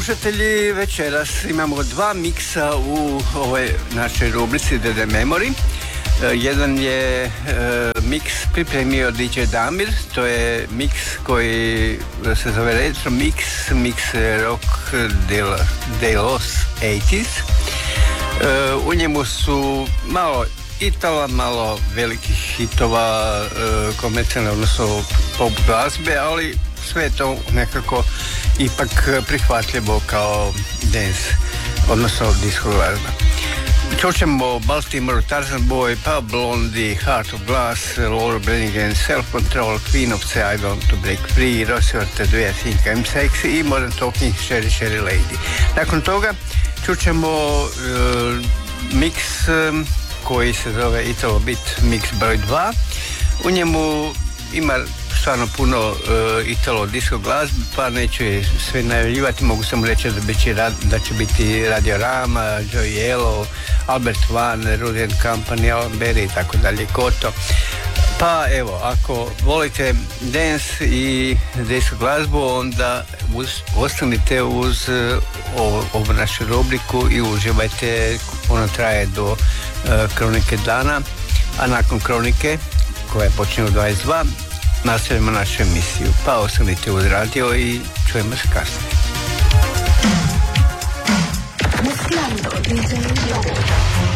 slušatelji, večeras imamo dva miksa u ovoj našoj rubrici The Memory. Jedan je miks pripremio DJ Damir, to je miks koji se zove Retro Mix Rock de los 80s. U njemu su malo Itala, malo velikih hitova komercijalne, odnosno pop glazbe, ali sve je to nekako ipak prihvatljivo kao dance, odnosno disco glazba. Čućemo Baltimore, Tarzan Boy, pa Blondie, Heart of Glass, Laura Branigan, Self Control, Queen of I Want to Break Free, Rosie Orta, Do I Think I'm Sexy i Modern Talking, Sherry Lady. Nakon toga čućemo mix koji se zove Italo Beat Mix broj 2. U njemu ima stvarno puno Italo disco glazbe, pa neću je sve najavljivati, mogu samo reći da će biti Radio Rama, Joey Yellow, Albert Van, Rudy & Company, Alan Berry i tako dalje, Koto. Pa evo, ako volite dance i disco glazbu, onda ostanite uz ovu našu rubriku i uživajte, ono traje do Kronike dana, a nakon Kronike, koja počne u 22, nastavimo našu emisiju. Pa ostanite uz radio i čujemo se kasnije.